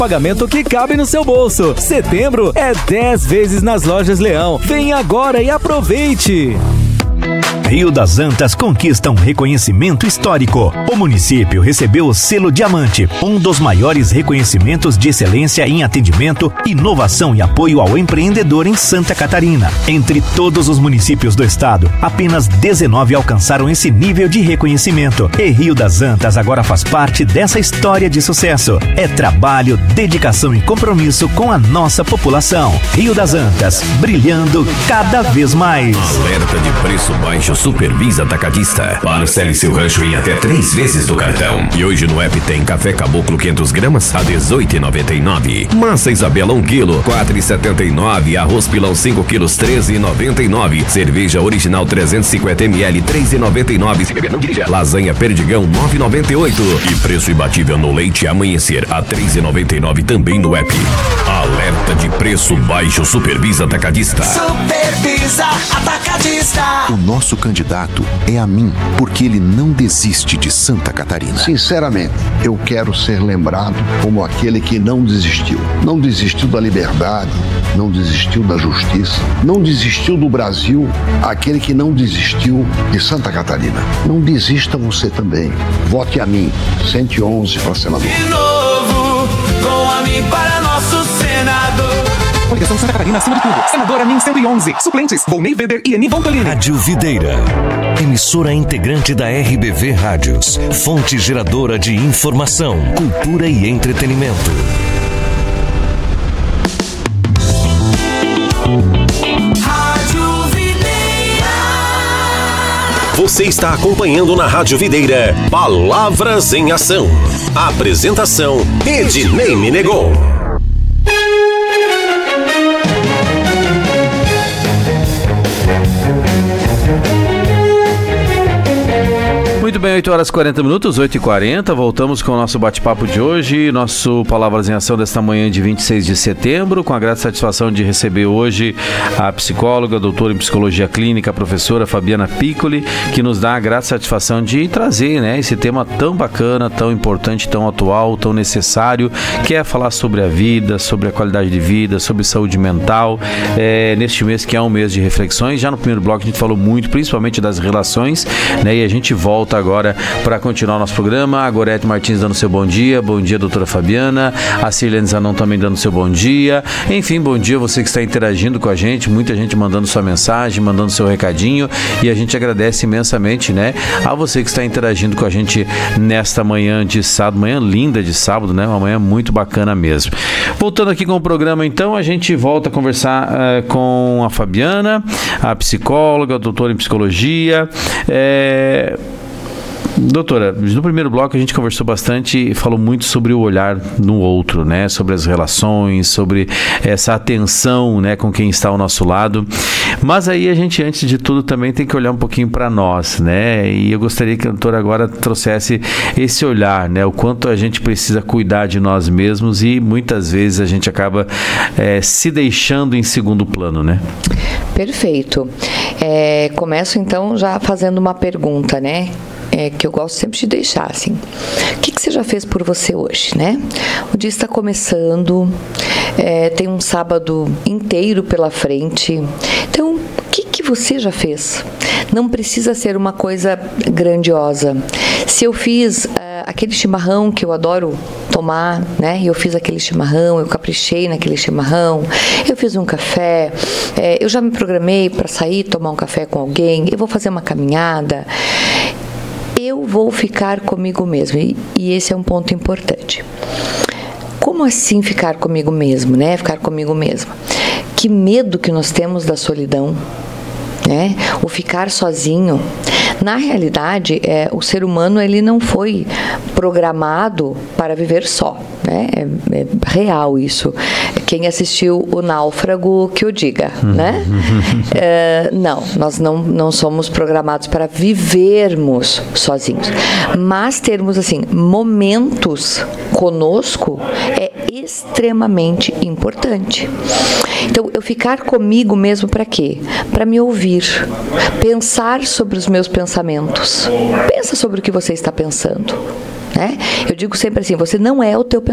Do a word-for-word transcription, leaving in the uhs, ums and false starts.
pagamento que cabe no seu bolso. Setembro é dez vezes nas lojas Leão. Vem agora e aproveite! Rio das Antas conquista um reconhecimento histórico. O município recebeu o selo Diamante, um dos maiores reconhecimentos de excelência em atendimento, inovação e apoio ao empreendedor em Santa Catarina. Entre todos os municípios do estado, apenas dezenove alcançaram esse nível de reconhecimento. E Rio das Antas agora faz parte dessa história de sucesso. É trabalho, dedicação e compromisso com a nossa população. Rio das Antas, brilhando cada vez mais. Alerta de preço baixo Supervisa Atacadista. Parcele seu rancho em até três vezes do cartão. E hoje no app tem café caboclo quinhentas gramas a dezoito reais e noventa e nove centavos. Massa Isabela um quilo, quatro reais e setenta e nove centavos. Arroz pilão cinco quilos, treze reais e noventa e nove centavos. Cerveja original trezentos e cinquenta mililitros, três reais e noventa e nove centavos. Se beber não dirija. Lasanha Perdigão, nove reais e noventa e oito centavos. E preço imbatível no leite Amanhecer a três reais e noventa e nove centavos também no app. Alerta de preço baixo Supervisa Atacadista. Supervisa Atacadista. O nosso candidato é a mim, porque ele não desiste de Santa Catarina. Sinceramente, eu quero ser lembrado como aquele que não desistiu. Não desistiu da liberdade, não desistiu da justiça, não desistiu do Brasil, aquele que não desistiu de Santa Catarina. Não desista você também. Vote a mim, cento e onze para senador. De novo, com a mim para nosso senador. Coligação Santa Catarina acima de tudo. Senadora Min cento e onze. Suplentes: Volney Weber e Eni Voltolini. Rádio Videira. Emissora integrante da R B V Rádios. Fonte geradora de informação, cultura e entretenimento. Rádio Videira. Você está acompanhando na Rádio Videira Palavras em Ação. Apresentação: Ednei Menegon. Muito bem, oito horas e quarenta minutos, oito e quarenta, voltamos com o nosso bate-papo de hoje, nosso Palavras em Ação desta manhã de vinte e seis de setembro, com a grata satisfação de receber hoje a psicóloga, doutora em psicologia clínica, a professora Fabiana Piccoli, que nos dá a grata satisfação de trazer, né, esse tema tão bacana, tão importante, tão atual, tão necessário, que é falar sobre a vida, sobre a qualidade de vida, sobre saúde mental, é, neste mês que é um mês de reflexões. Já no primeiro bloco a gente falou muito, principalmente das relações, né, e a gente volta agora para continuar o nosso programa. A Gorete Martins dando seu bom dia. Bom dia, doutora Fabiana. A Cirlene Zanon também dando seu bom dia. Enfim, bom dia você que está interagindo com a gente. Muita gente mandando sua mensagem, mandando seu recadinho. E a gente agradece imensamente, né, a você que está interagindo com a gente nesta manhã de sábado. Manhã linda de sábado, né? Uma manhã muito bacana mesmo. Voltando aqui com o programa, então, a gente volta a conversar uh, com a Fabiana, a psicóloga, a doutora em psicologia. É... Doutora, no primeiro bloco a gente conversou bastante e falou muito sobre o olhar no outro, né? Sobre as relações, sobre essa atenção, né, com quem está ao nosso lado. Mas aí a gente, antes de tudo, também tem que olhar um pouquinho para nós, né? E eu gostaria que a doutora agora trouxesse esse olhar, né? O quanto a gente precisa cuidar de nós mesmos e muitas vezes a gente acaba é, se deixando em segundo plano, né? Perfeito. É, começo então já fazendo uma pergunta, né? É, que eu gosto sempre de deixar, assim. O que, que você já fez por você hoje, né? O dia está começando, é, tem um sábado inteiro pela frente. Então, o que, que você já fez? Não precisa ser uma coisa grandiosa. Se eu fiz uh, aquele chimarrão que eu adoro tomar, né? Eu fiz aquele chimarrão, eu caprichei naquele chimarrão, eu fiz um café, é, eu já me programei para sair tomar um café com alguém, eu vou fazer uma caminhada. Eu vou ficar comigo mesmo, e, e esse é um ponto importante. Como assim ficar comigo mesmo, né? Ficar comigo mesmo. Que medo que nós temos da solidão, né? O ficar sozinho. Na realidade, é, o ser humano ele não foi programado para viver só, né? É, é real isso. Quem assistiu O Náufrago, que o diga, né? É, não, nós não, não somos programados para vivermos sozinhos. Mas termos, assim, momentos conosco é extremamente importante. Então, eu ficar comigo mesmo para quê? Para me ouvir, pensar sobre os meus pensamentos. Pensa sobre o que você está pensando, né? Eu digo sempre assim, você não é o teu pensamento.